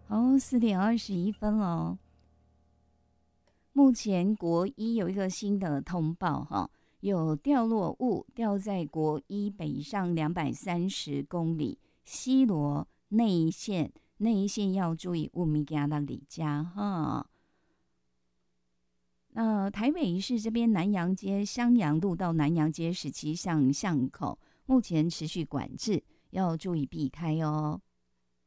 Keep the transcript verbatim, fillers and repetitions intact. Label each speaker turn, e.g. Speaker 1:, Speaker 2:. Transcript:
Speaker 1: 好，四点二十一分了。目前国一有一个新的通报哈，有掉落物掉在国一北上两百三十公里西螺内线，内线要注意物米加到里家哈。那台北市这边南阳街襄阳路到南阳街十七巷巷口，目前持续管制，要注意避开哦。